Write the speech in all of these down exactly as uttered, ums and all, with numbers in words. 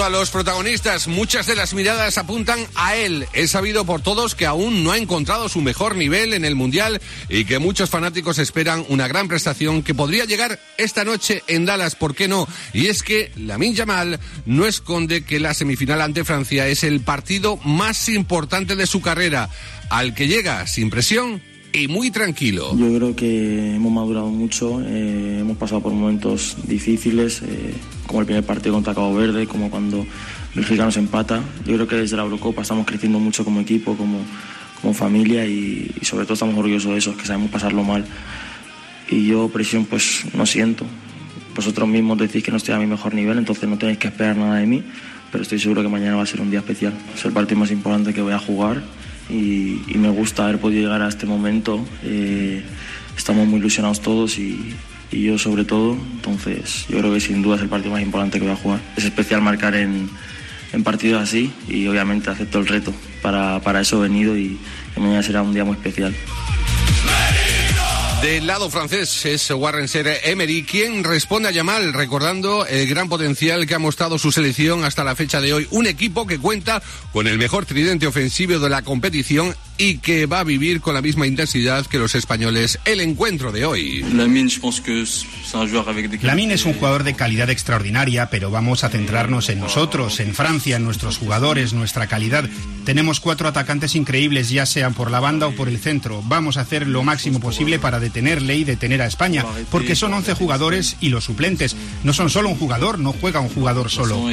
cuanto a los protagonistas, muchas de las miradas apuntan a él. Es sabido por todos que aún no ha encontrado su mejor nivel en el Mundial y que muchos fanáticos esperan una gran prestación que podría llegar esta noche en Dallas, ¿por qué no? Y es que Lamine Yamal no esconde que la semifinal ante Francia es el partido más importante de su carrera, al que llega sin presión y muy tranquilo. Yo creo que hemos madurado mucho, eh, hemos pasado por momentos difíciles, eh, como el primer partido contra Cabo Verde, como cuando Bélgica nos empata. Yo creo que desde la Eurocopa estamos creciendo mucho como equipo, como, como familia y, y sobre todo estamos orgullosos de eso, que sabemos pasarlo mal. Y yo presión pues no siento. Vosotros mismos decís que no estoy a mi mejor nivel, entonces no tenéis que esperar nada de mí, pero estoy seguro que mañana va a ser un día especial. Es el partido más importante que voy a jugar. Y, y me gusta haber podido llegar a este momento. Eh, estamos muy ilusionados todos y, y yo sobre todo, entonces yo creo que sin duda es el partido más importante que voy a jugar. Es especial marcar en, en partidos así y obviamente acepto el reto, para, para eso he venido y, y mañana será un día muy especial. Del lado francés es Warren Zaïre-Emery quien responde a Yamal, recordando el gran potencial que ha mostrado su selección hasta la fecha de hoy. Un equipo que cuenta con el mejor tridente ofensivo de la competición y que va a vivir con la misma intensidad que los españoles el encuentro de hoy. Lamine es un jugador de calidad extraordinaria, pero vamos a centrarnos en nosotros, en Francia, en nuestros jugadores, nuestra calidad. Tenemos cuatro atacantes increíbles, ya sean por la banda o por el centro. Vamos a hacer lo máximo posible para detenerle y detener a España, porque son once jugadores y los suplentes. No son solo un jugador, no juega un jugador solo.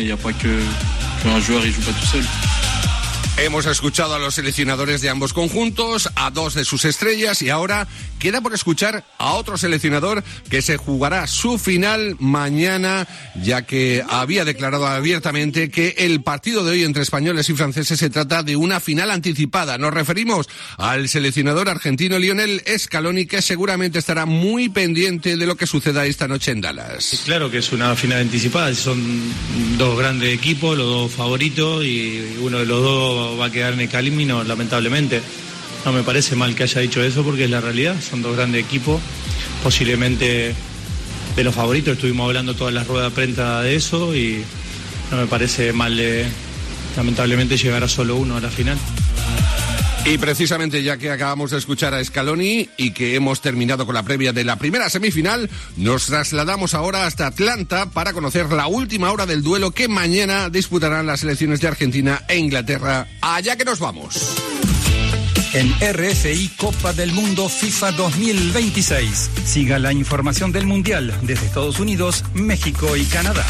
Hemos escuchado a los seleccionadores de ambos conjuntos, a dos de sus estrellas y ahora queda por escuchar a otro seleccionador que se jugará su final mañana, ya que había declarado abiertamente que el partido de hoy entre españoles y franceses se trata de una final anticipada. Nos referimos al seleccionador argentino Lionel Scaloni, que seguramente estará muy pendiente de lo que suceda esta noche en Dallas. Claro que es una final anticipada, son dos grandes equipos, los dos favoritos y uno de los dos va a quedar en el camino, lamentablemente. No me parece mal que haya dicho eso porque es la realidad, son dos grandes equipos, posiblemente de los favoritos, estuvimos hablando todas las ruedas de prensa de eso y no me parece mal, de, lamentablemente llegará solo uno a la final. Y precisamente ya que acabamos de escuchar a Scaloni y que hemos terminado con la previa de la primera semifinal, nos trasladamos ahora hasta Atlanta para conocer la última hora del duelo que mañana disputarán las selecciones de Argentina e Inglaterra. Allá que nos vamos. En R F I Copa del Mundo FIFA dos mil veintiséis. Siga la información del Mundial desde Estados Unidos, México y Canadá.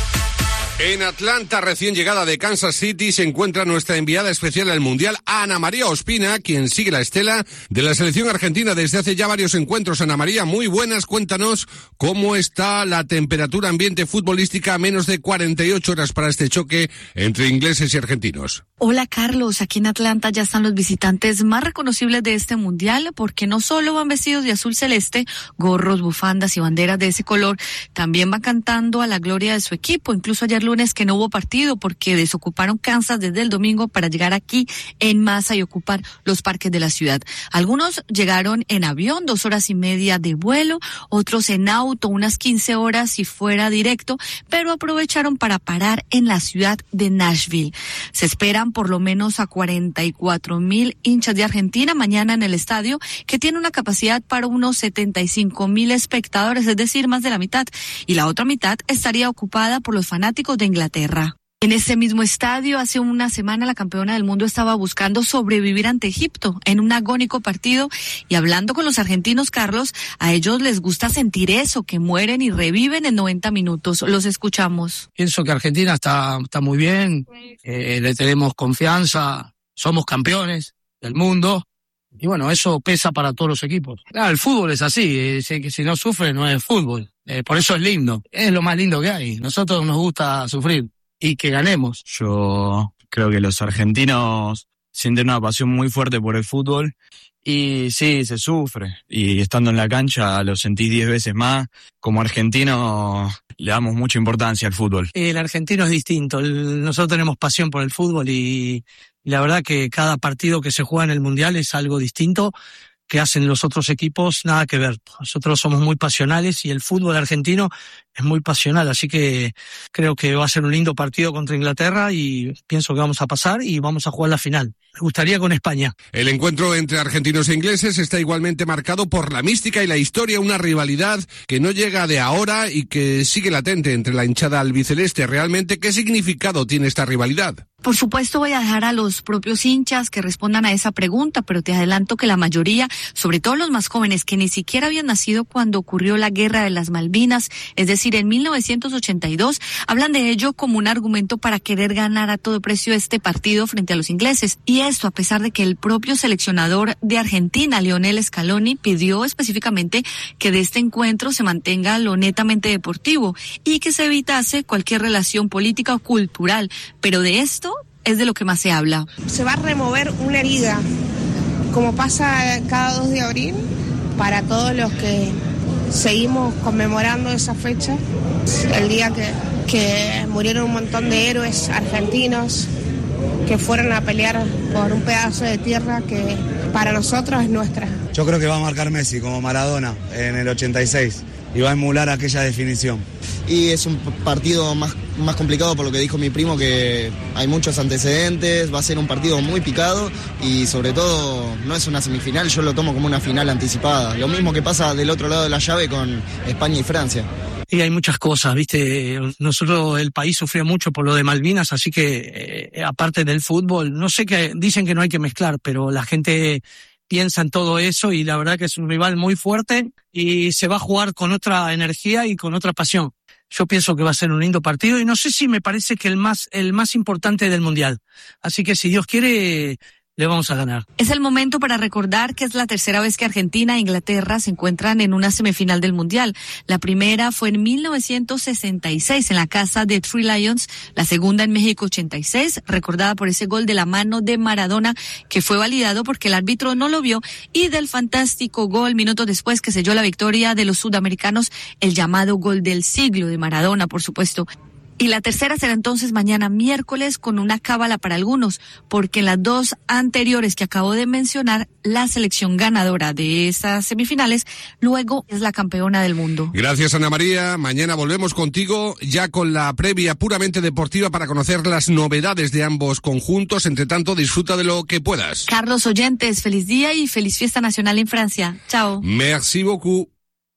En Atlanta, recién llegada de Kansas City, se encuentra nuestra enviada especial al Mundial, Ana María Ospina, quien sigue la estela de la selección argentina desde hace ya varios encuentros. Ana María, muy buenas, cuéntanos cómo está la temperatura ambiente futbolística a menos de cuarenta y ocho horas para este choque entre ingleses y argentinos. Hola Carlos, aquí en Atlanta ya están los visitantes más reconocibles de este Mundial, porque no solo van vestidos de azul celeste, gorros, bufandas y banderas de ese color, también van cantando a la gloria de su equipo. Incluso ayer lunes que no hubo partido porque desocuparon Kansas desde el domingo para llegar aquí en masa y ocupar los parques de la ciudad. Algunos llegaron en avión, dos horas y media de vuelo, otros en auto, unas quince horas si fuera directo, pero aprovecharon para parar en la ciudad de Nashville. Se esperan por lo menos a cuarenta y cuatro mil hinchas de Argentina mañana en el estadio, que tiene una capacidad para unos setenta y cinco mil espectadores, es decir, más de la mitad, y la otra mitad estaría ocupada por los fanáticos de Inglaterra. En ese mismo estadio, hace una semana, la campeona del mundo estaba buscando sobrevivir ante Egipto en un agónico partido, y hablando con los argentinos, Carlos, a ellos les gusta sentir eso, que mueren y reviven en noventa minutos. Los escuchamos. Pienso que Argentina está, está muy bien, eh, le tenemos confianza, somos campeones del mundo, y bueno, eso pesa para todos los equipos. Claro, el fútbol es así, eh, si, si no sufre no es fútbol, eh, por eso es lindo, es lo más lindo que hay. Nosotros nos gusta sufrir y que ganemos. Yo creo que los argentinos sienten una pasión muy fuerte por el fútbol y sí, se sufre. Y estando en la cancha lo sentís diez veces más. Como argentino le damos mucha importancia al fútbol. El argentino es distinto. Nosotros tenemos pasión por el fútbol y, y la verdad que cada partido que se juega en el Mundial es algo distinto. que hacen los otros equipos, nada que ver. Nosotros somos muy pasionales y el fútbol argentino es muy pasional, así que creo que va a ser un lindo partido contra Inglaterra y pienso que vamos a pasar y vamos a jugar la final. Me gustaría con España. El encuentro entre argentinos e ingleses está igualmente marcado por la mística y la historia, una rivalidad que no llega de ahora y que sigue latente entre la hinchada albiceleste. Realmente, ¿qué significado tiene esta rivalidad? Por supuesto voy a dejar a los propios hinchas que respondan a esa pregunta, pero te adelanto que la mayoría, sobre todo los más jóvenes que ni siquiera habían nacido cuando ocurrió la Guerra de las Malvinas, es decir, en mil novecientos ochenta y dos, hablan de ello como un argumento para querer ganar a todo precio este partido frente a los ingleses. Y esto a pesar de que el propio seleccionador de Argentina, Lionel Scaloni, pidió específicamente que de este encuentro se mantenga lo netamente deportivo y que se evitase cualquier relación política o cultural. Pero de esto es de lo que más se habla. Se va a remover una herida, como pasa cada dos de abril, para todos los que seguimos conmemorando esa fecha, el día que, que murieron un montón de héroes argentinos que fueron a pelear por un pedazo de tierra que para nosotros es nuestra. Yo creo que va a marcar Messi como Maradona en el ochenta y seis y va a emular aquella definición. Y es un partido más, más complicado por lo que dijo mi primo, que hay muchos antecedentes, va a ser un partido muy picado y sobre todo no es una semifinal, yo lo tomo como una final anticipada. Lo mismo que pasa del otro lado de la llave con España y Francia. Y hay muchas cosas, ¿viste? Nosotros, el país sufrió mucho por lo de Malvinas, así que eh, aparte del fútbol, no sé qué, dicen que no hay que mezclar, pero la gente piensa en todo eso y la verdad que es un rival muy fuerte y se va a jugar con otra energía y con otra pasión. Yo pienso que va a ser un lindo partido y no sé si me parece que el más, el más importante del Mundial. Así que si Dios quiere, le vamos a ganar. Es el momento para recordar que es la tercera vez que Argentina e Inglaterra se encuentran en una semifinal del Mundial. La primera fue en mil novecientos sesenta y seis en la casa de Three Lions, la segunda en México ochenta y seis, recordada por ese gol de la mano de Maradona que fue validado porque el árbitro no lo vio, y del fantástico gol minutos después que selló la victoria de los sudamericanos, el llamado gol del siglo de Maradona, por supuesto. Y la tercera será entonces mañana miércoles con una cábala para algunos, porque en las dos anteriores que acabo de mencionar, la selección ganadora de esas semifinales luego es la campeona del mundo. Gracias, Ana María. Mañana volvemos contigo ya con la previa puramente deportiva para conocer las novedades de ambos conjuntos. Entre tanto, disfruta de lo que puedas. Carlos oyentes, feliz día y feliz fiesta nacional en Francia. Chao. Merci beaucoup.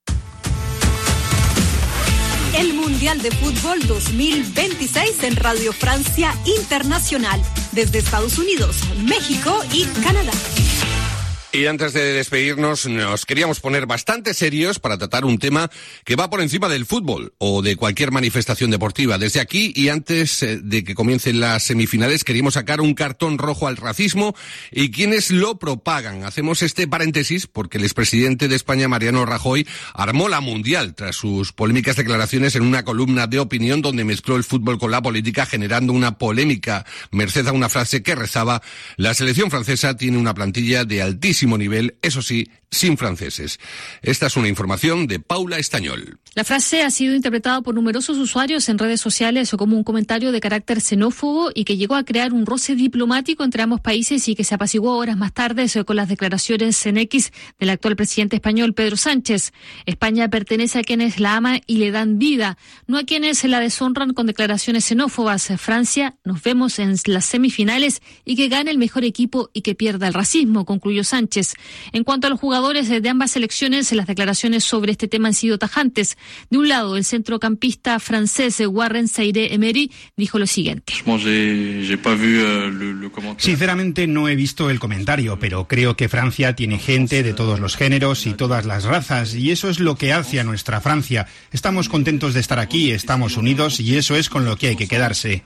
El Mundial de Fútbol dos mil veintiséis en Radio Francia Internacional, desde Estados Unidos, México y Canadá. Y antes de despedirnos, nos queríamos poner bastante serios para tratar un tema que va por encima del fútbol o de cualquier manifestación deportiva. Desde aquí, y antes de que comiencen las semifinales, queríamos sacar un cartón rojo al racismo y quienes lo propagan. Hacemos este paréntesis porque el expresidente de España, Mariano Rajoy, armó la mundial tras sus polémicas declaraciones en una columna de opinión donde mezcló el fútbol con la política, generando una polémica merced a una frase que rezaba: la selección francesa tiene una plantilla de altísimo nivel, eso sí, sin franceses. Esta es una información de Paula Estañol. La frase ha sido interpretada por numerosos usuarios en redes sociales como un comentario de carácter xenófobo y que llegó a crear un roce diplomático entre ambos países y que se apaciguó horas más tarde con las declaraciones en X del actual presidente español Pedro Sánchez. España pertenece a quienes la aman y le dan vida, no a quienes la deshonran con declaraciones xenófobas. Francia, nos vemos en las semifinales y que gane el mejor equipo y que pierda el racismo, concluyó Sánchez. En cuanto a los jugadores de ambas selecciones, las declaraciones sobre este tema han sido tajantes. De un lado, el centrocampista francés Warren Zaïre-Emery dijo lo siguiente. Sinceramente no he visto el comentario, pero creo que Francia tiene gente de todos los géneros y todas las razas, y eso es lo que hace a nuestra Francia. Estamos contentos de estar aquí, estamos unidos, y eso es con lo que hay que quedarse.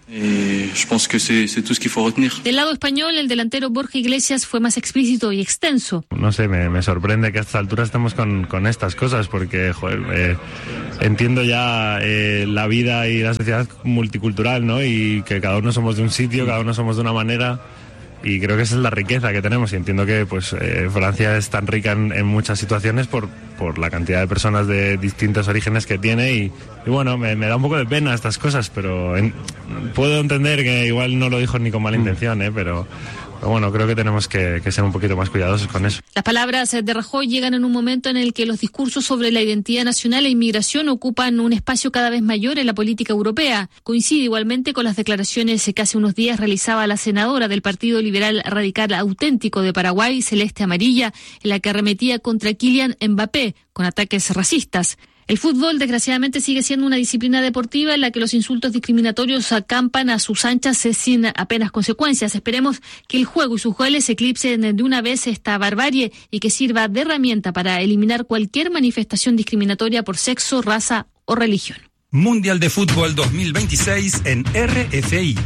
Del lado español, el delantero Borja Iglesias fue más explícito y extenso. No sé, me, me sorprende que a esta altura estemos con, con estas cosas, porque joder, eh, entiendo ya eh, la vida y la sociedad multicultural, ¿no? Y que cada uno somos de un sitio, cada uno somos de una manera, y creo que esa es la riqueza que tenemos, y entiendo que pues eh, Francia es tan rica en, en muchas situaciones por, por la cantidad de personas de distintos orígenes que tiene, y, y bueno, me, me da un poco de pena estas cosas, pero en, puedo entender que igual no lo dijo ni con mala intención, ¿eh? pero pero bueno, creo que tenemos que, que ser un poquito más cuidadosos con eso. Las palabras de Rajoy llegan en un momento en el que los discursos sobre la identidad nacional e inmigración ocupan un espacio cada vez mayor en la política europea. Coincide igualmente con las declaraciones que hace unos días realizaba la senadora del Partido Liberal Radical Auténtico de Paraguay, Celeste Amarilla, en la que arremetía contra Kylian Mbappé con ataques racistas. El fútbol, desgraciadamente, sigue siendo una disciplina deportiva en la que los insultos discriminatorios acampan a sus anchas sin apenas consecuencias. Esperemos que el juego y sus goles eclipsen de una vez esta barbarie y que sirva de herramienta para eliminar cualquier manifestación discriminatoria por sexo, raza o religión. Mundial de Fútbol dos mil veintiséis en R F I.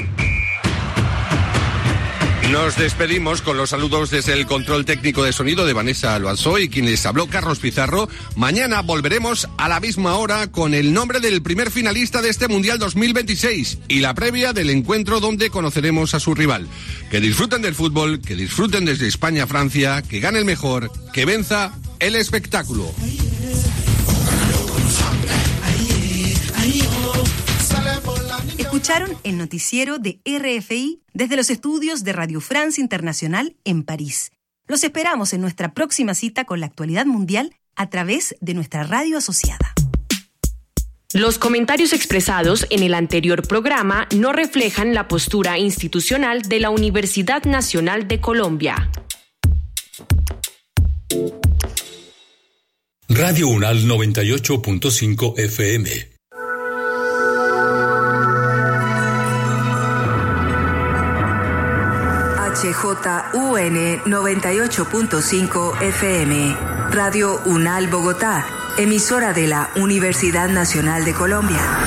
Nos despedimos con los saludos desde el control técnico de sonido de Vanessa Alonso y quien les habló, Carlos Pizarro. Mañana volveremos a la misma hora con el nombre del primer finalista de este Mundial dos mil veintiséis y la previa del encuentro donde conoceremos a su rival. Que disfruten del fútbol, que disfruten desde España a Francia, que gane el mejor, que venza el espectáculo. Escucharon el noticiero de R F I desde los estudios de Radio France Internacional en París. Los esperamos en nuestra próxima cita con la actualidad mundial a través de nuestra radio asociada. Los comentarios expresados en el anterior programa no reflejan la postura institucional de la Universidad Nacional de Colombia. Radio UNAL noventa y ocho punto cinco F M. H J U N noventa y ocho punto cinco F M, Radio UNAL Bogotá, emisora de la Universidad Nacional de Colombia.